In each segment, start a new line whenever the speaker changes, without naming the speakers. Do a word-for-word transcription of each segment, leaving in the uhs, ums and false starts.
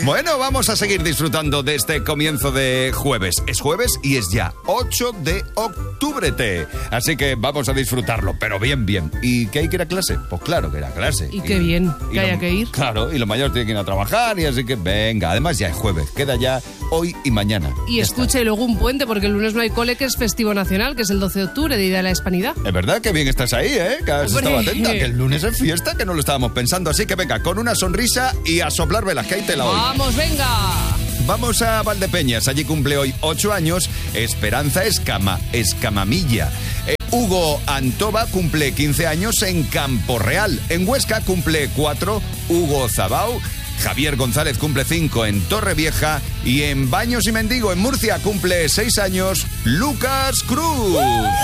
Bueno, vamos a seguir disfrutando de este comienzo de jueves. Es jueves y es ya ocho de octubre. Así que vamos a disfrutarlo, pero bien, bien. ¿Y qué hay que ir a clase? Pues claro que ir a clase.
Y qué bien que haya que ir.
Claro, y los mayores tienen que ir a trabajar y así que venga. Además ya es jueves, queda ya hoy y mañana.
Y
ya
escucha,
está.
Y luego un puente, porque el lunes no hay cole, que es festivo nacional, que es el doce de octubre, Día de la Hispanidad.
Es verdad que bien estás ahí, ¿eh? Que has
Hombre.
estado atenta, que el lunes es fiesta, que no lo estábamos pensando. Así que venga, con una sonrisa y a soplar velas, que ahí te la oigo.
¡Vamos, venga!
Vamos a Valdepeñas, allí cumple hoy ocho años Esperanza Escama, Escamamilla. Eh, Hugo Antova cumple quince años en Campo Real. En Huesca cumple cuatro Hugo Zabau. Javier González cumple cinco en Torrevieja. Y en Baños y Mendigo, en Murcia, cumple seis años Lucas Cruz.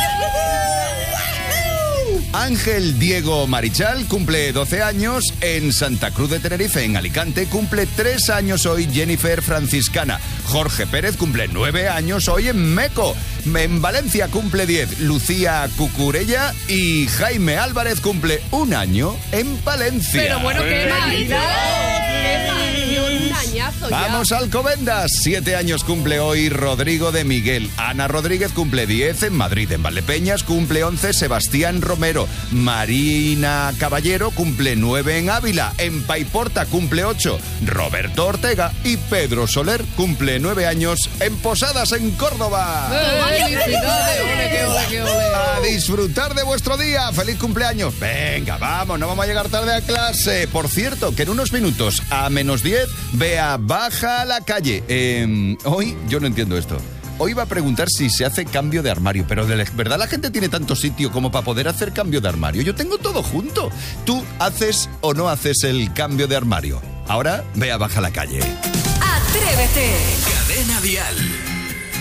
Ángel Diego Marichal cumple doce años en Santa Cruz de Tenerife. En Alicante cumple tres años hoy Jennifer Franciscana. Jorge Pérez cumple nueve años hoy en Meco. En Valencia cumple diez Lucía Cucurella. Y Jaime Álvarez cumple un año en Palencia.
Pero bueno, qué Navidad. ¡Qué pasión! Un añazo ya.
Vamos a Alcobendas. Siete años cumple hoy Rodrigo de Miguel. Ana Rodríguez cumple diez en Madrid. En Valdepeñas cumple once Sebastián Romero. Marina Caballero cumple nueve en Ávila. En Paiporta cumple ocho Roberto Ortega. Y Pedro Soler cumple nueve años en Posadas, en Córdoba.
¡Eh, felicidades! ¡Ole, qué ole, qué ole!
A disfrutar de vuestro día. ¡Feliz cumpleaños! Venga, vamos, no vamos a llegar tarde a clase. Por cierto, que en unos minutos, a menos diez, vea Baja a la Calle. Eh, hoy yo no entiendo esto. Hoy va a preguntar si se hace cambio de armario, pero de verdad la gente tiene tanto sitio como para poder hacer cambio de armario. Yo tengo todo junto. ¿Tú haces o no haces el cambio de armario? Ahora, vea Baja a la Calle.
Atrévete.